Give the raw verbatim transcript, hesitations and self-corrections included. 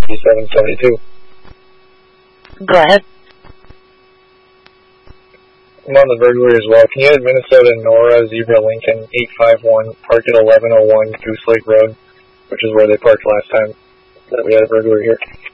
eighty-seven seventy-two. Go ahead. I'm on the burglary as well. Can you add Minnesota Nora Zebra Lincoln eight five one, park at eleven oh one Goose Lake Road, which is where they parked last time that we had a burglary here.